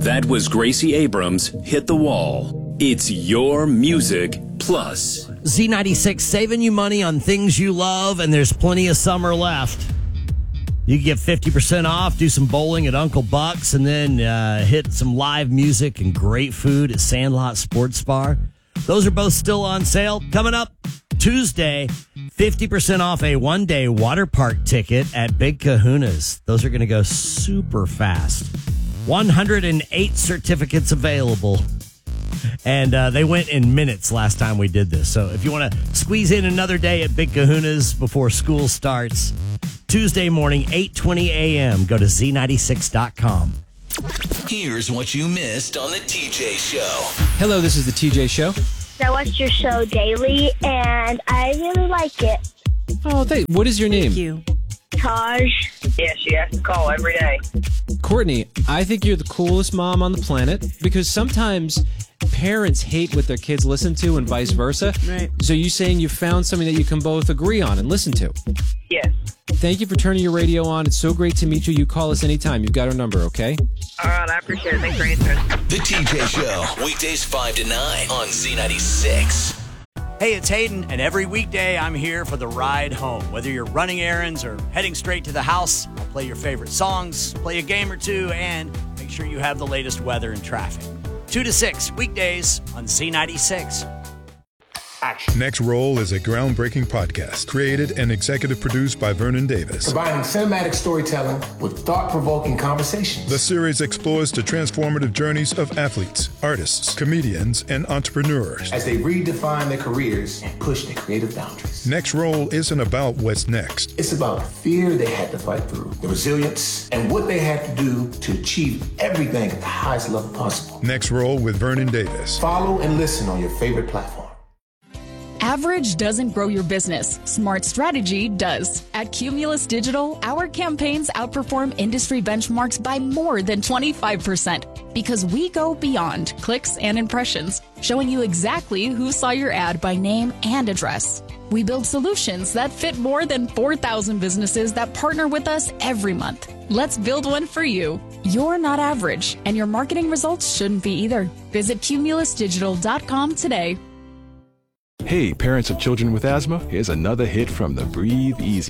That was Gracie Abrams' Hit the Wall. It's your music plus. Z96, saving you money on things you love, and there's plenty of summer left. You can get 50% off, do some bowling at Uncle Buck's, and then hit some live music and great food at Sandlot Sports Bar. Those are both still on sale. Coming up Tuesday, 50% off a one-day water park ticket at Big Kahuna's. Those are going to go super fast. 108 certificates available. And they went in minutes last time we did this. So if you want to squeeze in another day at Big Kahuna's before school starts, Tuesday morning, 8:20 a.m., go to Z96.com. Here's what you missed on the TJ Show. Hello, this is the TJ Show. I watch your show daily, and I really like it. Oh, what is your name? Thank you. Taj. Yeah, she has to call every day. Courtney, I think you're the coolest mom on the planet because sometimes parents hate what their kids listen to and vice versa. Right. So you saying you found something that you can both agree on and listen to. Yes. Thank you for turning your radio on. It's so great to meet you. You call us anytime. You've got our number, okay? All right, I appreciate it. Thanks for answering. The TJ Show, weekdays 5 to 9 on Z96. Hey, it's Hayden, and every weekday I'm here for the ride home. Whether you're running errands or heading straight to the house, I'll play your favorite songs, play a game or two, and make sure you have the latest weather and traffic. 2 to 6, weekdays on Z96. Next Roll is a groundbreaking podcast created and executive produced by Vernon Davis. Combining cinematic storytelling with thought-provoking conversations. The series explores the transformative journeys of athletes, artists, comedians, and entrepreneurs as they redefine their careers and push their creative boundaries. Next Roll isn't about what's next. It's about the fear they had to fight through, the resilience, and what they had to do to achieve everything at the highest level possible. Next Roll with Vernon Davis. Follow and listen on your favorite platform. Average doesn't grow your business. Smart strategy does. At Cumulus Digital, our campaigns outperform industry benchmarks by more than 25% because we go beyond clicks and impressions, showing you exactly who saw your ad by name and address. We build solutions that fit more than 4,000 businesses that partner with us every month. Let's build one for you. You're not average, and your marketing results shouldn't be either. Visit cumulusdigital.com today. Hey, parents of children with asthma, here's another hit from the Breathe Easy